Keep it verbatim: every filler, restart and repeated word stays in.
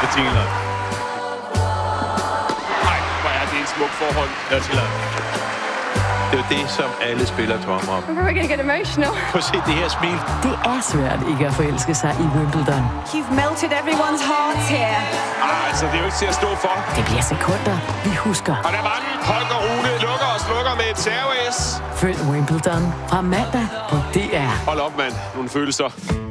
Tingler. Nej, hvor er det en smuk forhold. Ja, Tingler. Det er jo det, som alle spillere drømmer om. I'm probably gonna get emotional. Prøv at se det her smil. Det er svært ikke at forelske sig i Wimbledon. You've melted everyone's hearts here. Ah, altså, det er jo ikke til at stå for. Det bliver sekunder, vi husker. Og der var den. Holger Rune lukker og slukker med et serve-S. Følg Wimbledon fra mandag på D R. Hold op, mand. Nogle følelser.